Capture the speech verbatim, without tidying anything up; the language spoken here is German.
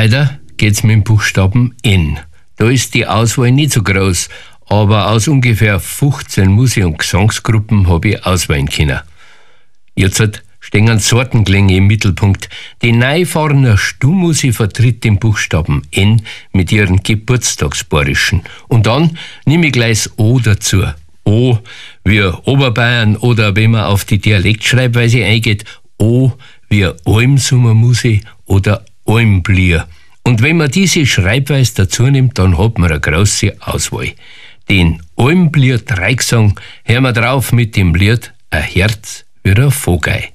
Weiter geht's mit dem Buchstaben N. Da ist die Auswahl nicht so groß, aber aus ungefähr fünfzehn Musik- und Gesangsgruppen habe ich auswählen können. Jetzt stehen Sortenklänge im Mittelpunkt. Die Neufahrener Stummmusik vertritt den Buchstaben N mit ihren Geburtstagsborischen. Und dann nehme ich gleich das O dazu. O wie Oberbayern oder wenn man auf die Dialektschreibweise eingeht, O wie Almsummermusik oder Almblier. Und wenn man diese Schreibweise dazu nimmt, dann hat man eine große Auswahl. Den Almblier Dreigesang hören wir drauf mit dem Lied Ein Herz wie ein Vogel.